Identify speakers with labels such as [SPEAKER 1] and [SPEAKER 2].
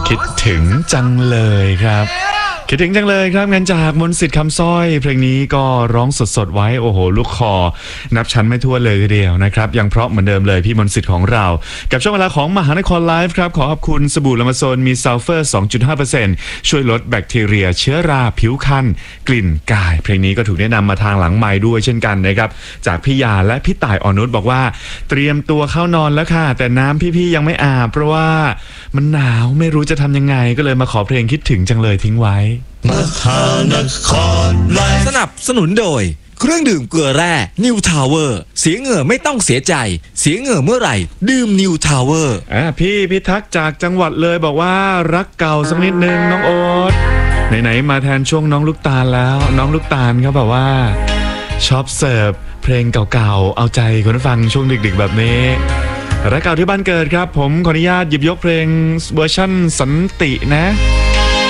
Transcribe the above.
[SPEAKER 1] คิดถึงจังเลยครับคิดถึงจังเลยครับงานจากมนต์สิทธิ์คำสร้อยเพลงนี้ก็ร้องสดๆไว้โอ้โหลูกคอนับชั้นไม่ทั่วเลยทีเดียวนะครับยังเพราะเหมือนเดิมเลยพี่มนต์สิทธิ์ของเรากับช่วงเวลาของมหานครไลฟ์ครับขอขอบคุณสบู่ละมาโซนมีซัลเฟอร์ 2.5% ช่วยลดแบคทีเรียเชื้อราผิวคันกลิ่นกายเพลงนี้ก็ถูกแนะนำมาทางหลังไมค์ด้วยเช่นกันนะครับจากพี่ยาและพี่ต่ายอ่อนนุชบอกว่าเตรียมตัวเข้านอนแล้วค่ะแต่น้ำพี่ๆยังไม่อาบเพราะว่ามันหนาวไม่รู้จะทำยังไงก็เลยมาขอเพลงคิดถึงจังเลยทิ้งไว้
[SPEAKER 2] มหานครไลฟ์สนับสนุนโดยเครื่องดื่มเกลือแร่นิวทาวเวอร์เสียเหงื่อไม่ต้องเสียใจเสียเหงื่อเมื่อไหร่ดื่มนิวทาวเวอร์
[SPEAKER 1] พี่พิทักษ์จากจังหวัดเลยบอกว่ารักเก่าสักนิดนึงน้องโอ๊ตไหนๆมาแทนช่วงน้องลูกตาลแล้วน้องลูกตาลเขาแบบว่าชอบเสิร์ฟเพลงเก่าๆเอาใจคนฟังช่วงดึกๆแบบนี้รักเก่าที่บ้านเกิดครับผมขออนุญาตหยิบยกเพลงเวอร์ชั่นสันตินะ